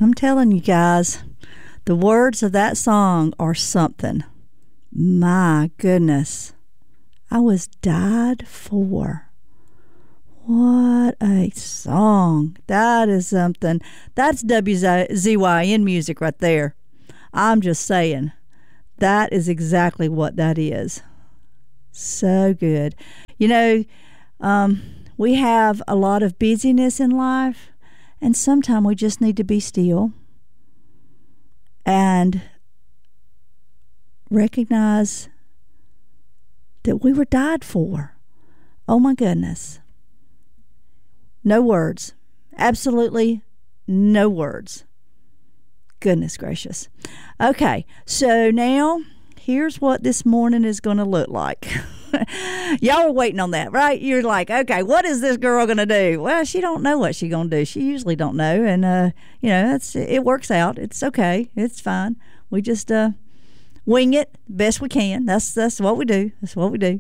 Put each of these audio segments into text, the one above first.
I'm telling you guys, the words of that song are something. My goodness. I was died for. What a song. That is something. That's WZYN music right there. I'm just saying. That is exactly what that is. So good. You know, we have a lot of busyness in life, and sometimes we just need to be still and recognize that we were died for. Oh my goodness. No words. Absolutely no words. Goodness gracious. Okay, so now here's what this morning is going to look like. Y'all are waiting on that, right? You're like, okay, what is this girl going to do? Well, she don't know what she's going to do. She usually don't know, and you know, it works out. It's okay. It's fine. We just wing it best we can. That's what we do. That's what we do.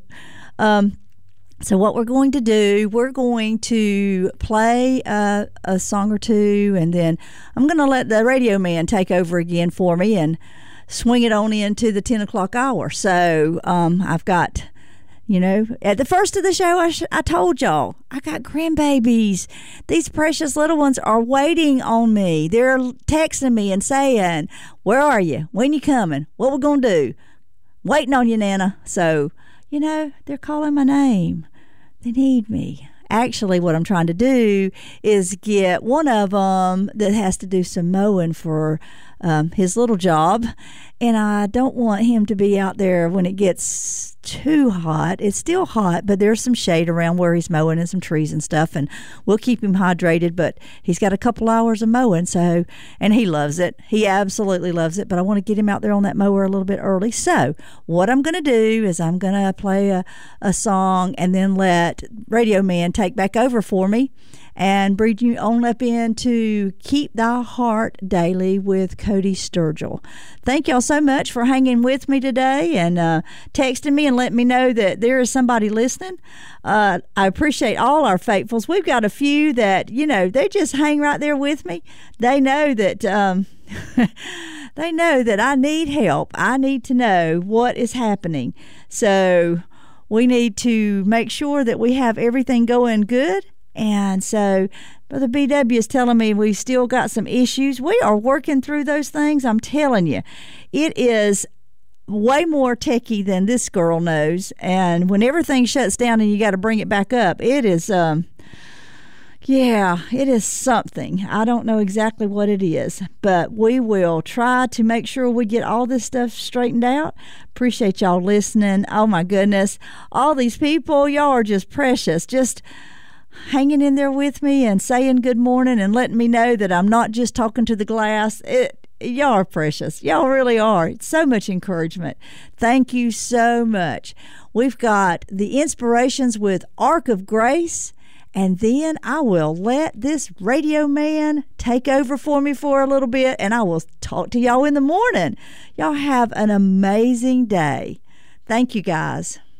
So what we're going to do, we're going to play a song or two, and then I'm going to let the radio man take over again for me and swing it on into the 10 o'clock hour. So I've got, you know, at the first of the show, I told y'all, I got grandbabies. These precious little ones are waiting on me. They're texting me and saying, where are you? When you coming? What we going to do? Waiting on you, Nana. So, you know, they're calling my name. They need me. Actually, what I'm trying to do is get one of them that has to do some mowing for his little job, and I don't want him to be out there when it gets too hot. It's still hot, but there's some shade around where he's mowing and some trees and stuff, and we'll keep him hydrated, but he's got a couple hours of mowing, so, and he loves it. He absolutely loves it, but I want to get him out there on that mower a little bit early. So what I'm going to do is I'm going to play a song and then let Radio Man take back over for me and bring you on up into Keep Thy Heart Daily with Cody Sturgill. Thank y'all so much for hanging with me today and texting me and letting me know that there is somebody listening. I appreciate all our faithfuls. We've got a few that, you know, they just hang right there with me. They know that they know that I need help. I need to know what is happening. So we need to make sure that we have everything going good. And so Brother BW is telling me we still got some issues. We are working through those things. I'm telling you, it is way more techie than this girl knows. And when everything shuts down and you got to bring it back up, it is, yeah, it is something. I don't know exactly what it is, but we will try to make sure we get all this stuff straightened out. Appreciate y'all listening. Oh my goodness. All these people, y'all are just precious. Just hanging in there with me and saying good morning and letting me know that I'm not just talking to the glass. Y'all are precious. Y'all really are. It's so much encouragement. Thank you so much. We've got the inspirations with Ark of Grace, and then I will let this radio man take over for me for a little bit, and I will talk to y'all in the morning. Y'all have an amazing day. Thank you, guys.